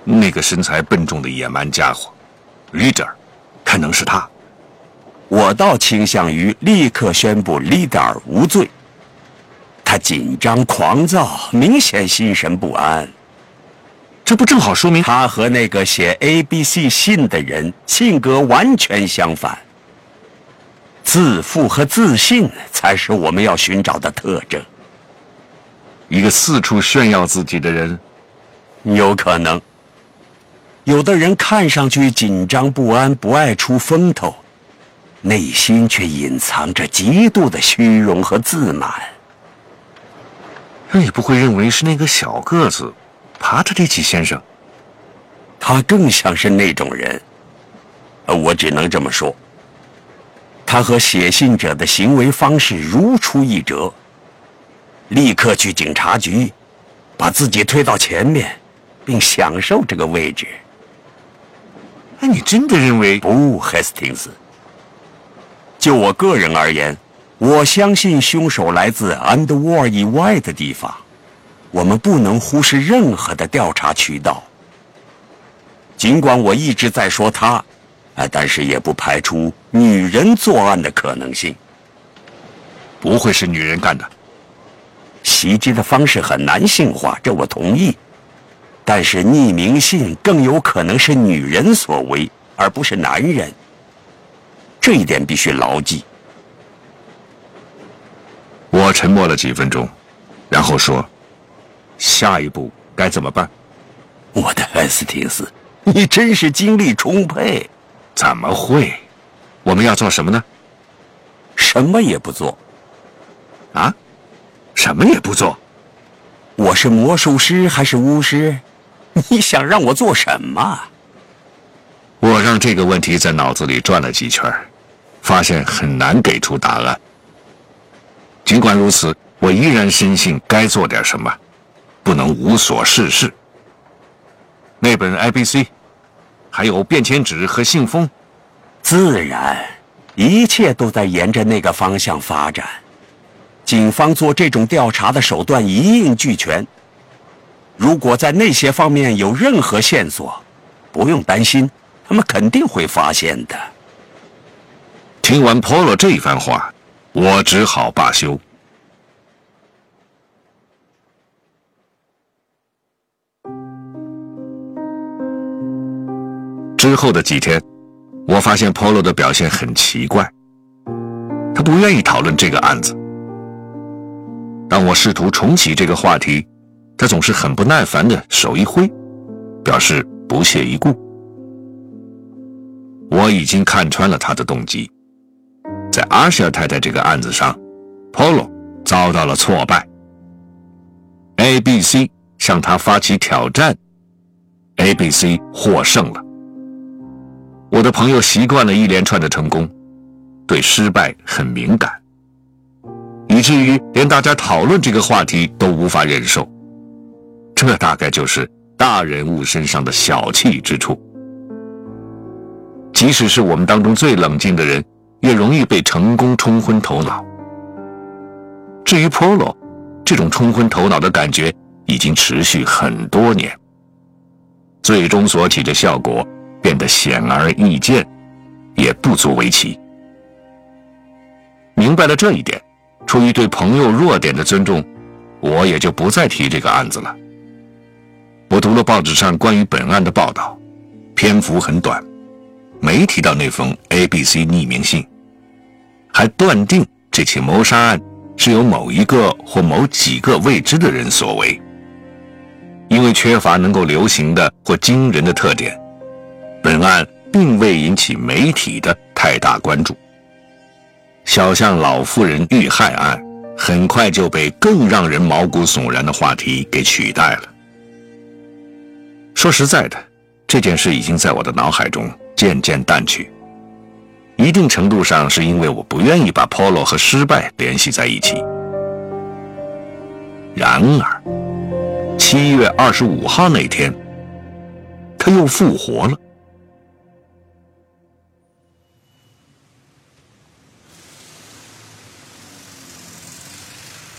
那个身材笨重的野蛮家伙 ，Leader， 可能是他。 我倒倾向于立刻宣布 Leader 无罪。他紧张狂躁，明显心神不安。 这不正好说明他和那个写 ABC 信的人性格完全相反。自负和自信才是我们要寻找的特征。 一个四处炫耀自己的人， 有可能。有的人看上去紧张不安，不爱出风头，内心却隐藏着极度的虚荣和自满。 你不会认为是那个小个子帕特里奇先生？ 他更像是那种人，我只能这么说。他和写信者的行为方式如出一辙，立刻去警察局，把自己推到前面，并享受这个位置。 你真的认为？ 不，Hastings。就我个人而言，我相信凶手来自 Underworld 以外的地方。我们不能忽视任何的调查渠道。尽管我一直在说他，但是也不排除女人作案的可能性。 不会是女人干的。 袭击的方式很男性化，这我同意。但是匿名信更有可能是女人所为，而不是男人。这一点必须牢记。 我沉默了几分钟，然后说：“下一步该怎么办？” 我的艾斯汀斯，你真是精力充沛。 怎么会？我们要做什么呢？ 什么也不做。 啊？什么也不做？ 我是魔术师还是巫师？你想让我做什么？ 我让这个问题在脑子里转了几圈，发现很难给出答案。尽管如此，我依然深信该做点什么，不能无所事事。那本 ABC， 还有便签纸和信封， 自然，一切都在沿着那个方向发展。警方做这种调查的手段一应俱全。如果在那些方面有任何线索，不用担心，他们肯定会发现的。 听完 Polo 这一番话，我只好罢休。之后的几天，我发现 Polo 的表现很奇怪，他不愿意讨论这个案子。当我试图重启这个话题，他总是很不耐烦的手一挥，表示不屑一顾。我已经看穿了他的动机。在阿希尔太太这个案子上 ，Polo 遭到了挫败。ABC 向他发起挑战 ，ABC 获胜了。我的朋友习惯了一连串的成功，对失败很敏感，以至于连大家讨论这个话题都无法忍受。这大概就是大人物身上的小气之处。即使是我们当中最冷静的人，也容易被成功冲昏头脑。至于 Polo， 这种冲昏头脑的感觉已经持续很多年，最终所起的效果变得显而易见，也不足为奇。明白了这一点，出于对朋友弱点的尊重，我也就不再提这个案子了。我读了报纸上关于本案的报道，篇幅很短，没提到那封 ABC 匿名信，还断定这起谋杀案是由某一个或某几个未知的人所为。因为缺乏能够流行的或惊人的特点，本案并未引起媒体的太大关注。小巷老妇人遇害案很快就被更让人毛骨悚然的话题给取代了。说实在的，这件事已经在我的脑海中渐渐淡去，一定程度上是因为我不愿意把 Polo 和失败联系在一起。然而7月25号那天，他又复活了。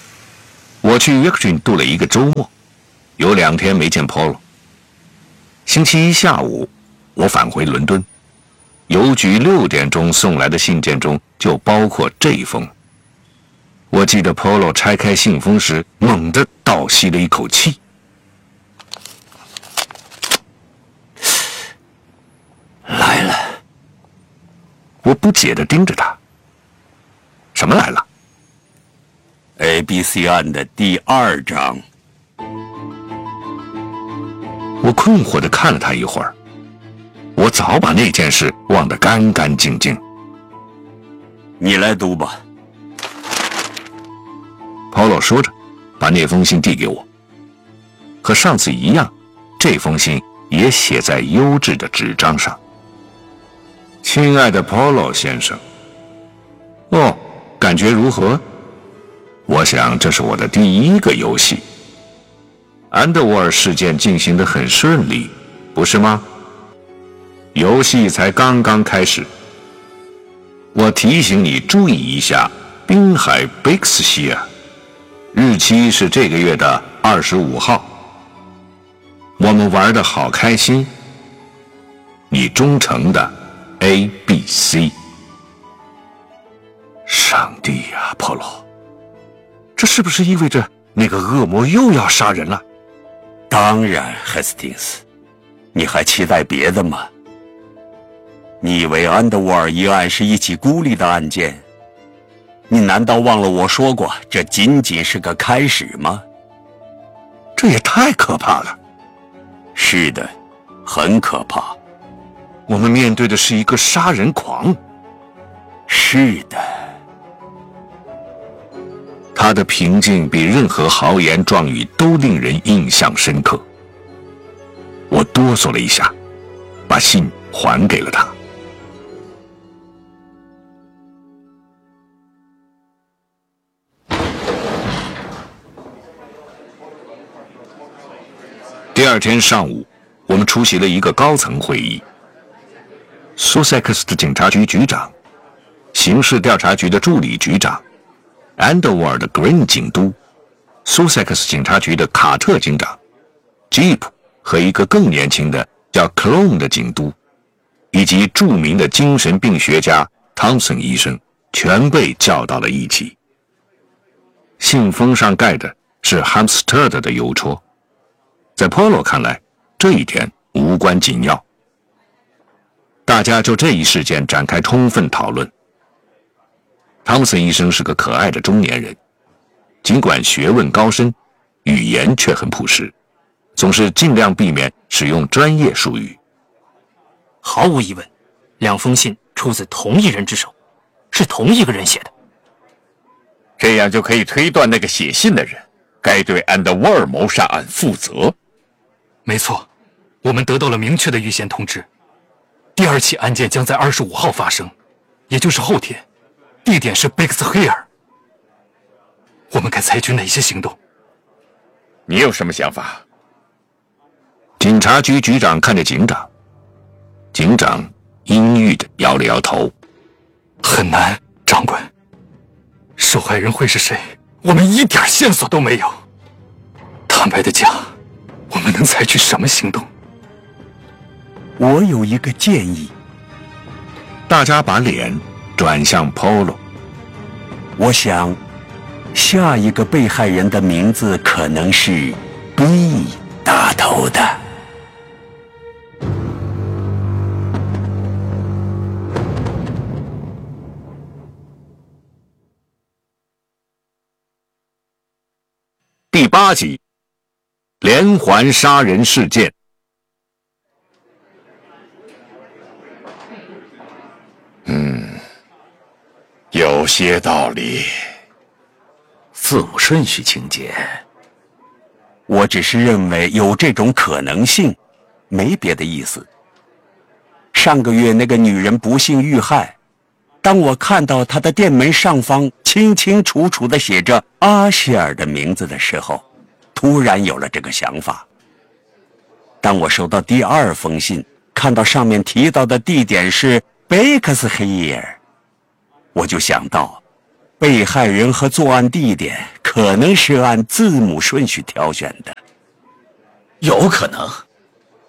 我去约克郡度了一个周末，有2天没见 Polo。 星期一下午，我返回伦敦，邮局6点钟送来的信件中就包括这一封。我记得 Polo 拆开信封时，猛地倒吸了一口气。 来了。 我不解地盯着他。什么来了？ ABC 案的第2章。 我困惑地看了他一会儿，我早把那件事忘得干干净净。 你来读吧。 Polo 说着，把那封信递给我。和上次一样，这封信也写在优质的纸张上。亲爱的 Polo 先生，哦，感觉如何？我想这是我的第1个游戏。安德沃尔事件进行得很顺利，不是吗？游戏才刚刚开始。我提醒你注意一下滨海 Bixshire， 日期是这个月的25号。我们玩得好开心。你忠诚的 ABC。 上帝呀，Polo，这是不是意味着那个恶魔又要杀人了？ 当然 ，Hastings， 你还期待别的吗？你以为安德沃尔一案是一起孤立的案件？你难道忘了我说过，这仅仅是个开始吗？ 这也太可怕了。 是的，很可怕。 我们面对的是一个杀人狂。 是的。 他的平静比任何豪言壮语都令人印象深刻。我哆嗦了一下，把信还给了他。第2天上午，我们出席了一个高层会议。苏塞克斯的警察局局长、刑事调查局的助理局长、安德沃尔的 Green 警督、苏塞克斯警察局的卡特警长、Jeep 和一个更年轻的叫 Clone 的警督，以及著名的精神病学家汤森医生，全被叫到了一起。信封上盖的是 Hampstead 的邮戳，在 Polo 看来，这一点无关紧要。大家就这一事件展开充分讨论。汤姆森医生是个可爱的中年人，尽管学问高深，语言却很朴实，总是尽量避免使用专业术语。 毫无疑问，2封信出自同一人之手，是同一个人写的。 这样就可以推断那个写信的人该对安德沃尔谋杀案负责。 没错，我们得到了明确的预先通知，第2起案件将在25号发生，也就是后天，地点是 Bixshire。我们该采取哪些行动？ 你有什么想法？ 警察局局长看着警长，警长阴郁地摇了摇头。 很难，长官。受害人会是谁？我们一点线索都没有。坦白地讲，我们能采取什么行动？ 我有一个建议。 大家把脸转向 Polo。 我想，下一个被害人的名字可能是 B 打头的。 第8集，连环杀人事件。 有些道理。 字母顺序情节， 我只是认为有这种可能性，没别的意思。上个月那个女人不幸遇害，当我看到她的店门上方清清楚楚地写着阿希尔的名字的时候，突然有了这个想法。当我收到第2封信，看到上面提到的地点是 Bixshire， 我就想到被害人和作案地点可能是按字母顺序挑选的。 有可能。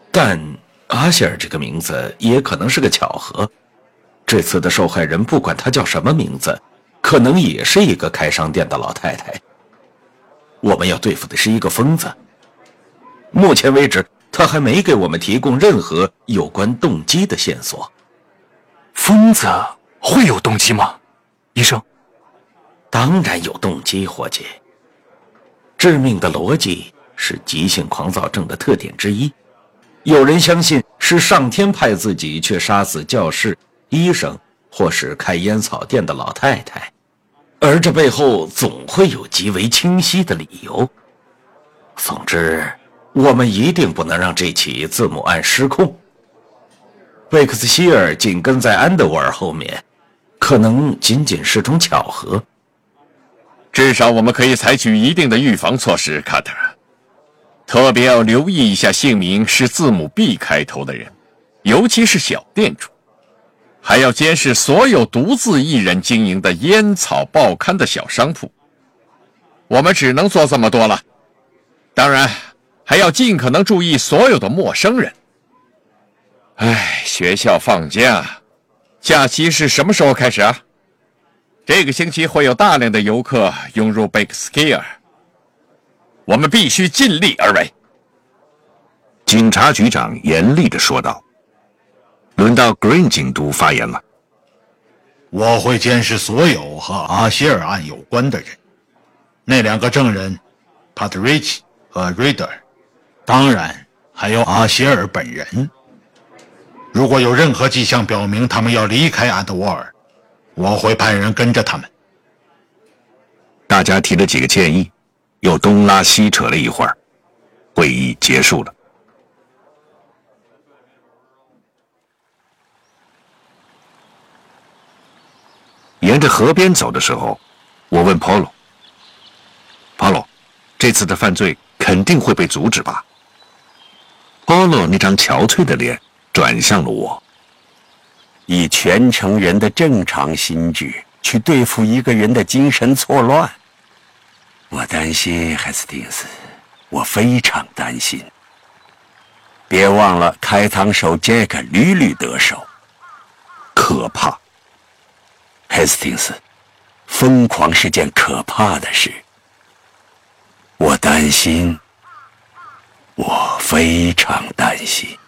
但阿希尔这个名字也可能是个巧合。这次的受害人不管她叫什么名字，可能也是一个开商店的老太太。我们要对付的是一个疯子。目前为止，他还没给我们提供任何有关动机的线索。 疯子会有动机吗？医生？ 当然有动机，伙计。致命的逻辑是急性狂躁症的特点之一。有人相信是上天派自己去杀死教士、医生或是开烟草店的老太太，而这背后总会有极为清晰的理由。总之，我们一定不能让这起字母案失控。贝克斯希尔紧跟在安德沃尔后面，可能仅仅是种巧合。 至少我们可以采取一定的预防措施，卡特。特别要留意一下姓名是字母 B 开头的人，尤其是小店主。还要监视所有独自一人经营的烟草报刊的小商铺。我们只能做这么多了。当然，还要尽可能注意所有的陌生人。学校放假，假期是什么时候开始啊？这个星期会有大量的游客涌入贝克斯基尔，我们必须尽力而为。 警察局长严厉地说道。轮到 Green 警督发言了。 我会监视所有和阿希尔案有关的人，那两个证人 Patrick 和 Reader， 当然还有阿希尔本人。如果有任何迹象表明他们要离开安德沃尔，我会派人跟着他们。 大家提了几个建议，又东拉西扯了一会儿，会议结束了。沿着河边走的时候，我问 Polo， 这次的犯罪肯定会被阻止吧？ Polo 那张憔悴的脸转向了我。 以全城人的正常心智去对付一个人的精神错乱，我担心海斯汀斯，我非常担心。别忘了开膛手杰克屡屡得手， 可怕。 海斯汀斯，疯狂是件可怕的事。我担心，我非常担心。